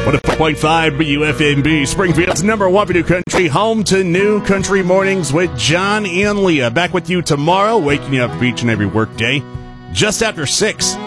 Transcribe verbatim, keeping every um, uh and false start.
one oh four point five W F M B, Springfield's number one for new country, home to new country mornings with John and Leah. Back with you tomorrow, waking you up each and every work day, just after six.